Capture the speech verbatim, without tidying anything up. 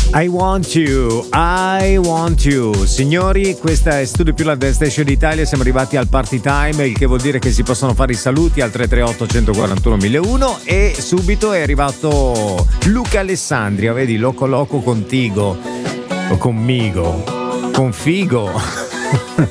I want you, I want you. Signori, questa è Studio Più, la Dance Station d'Italia. Siamo arrivati al party time, il che vuol dire che si possono fare i saluti al tre tre otto uno quattro uno mille uno. E subito è arrivato Luca Alessandria. Vedi, loco loco contigo o conmigo, con figo.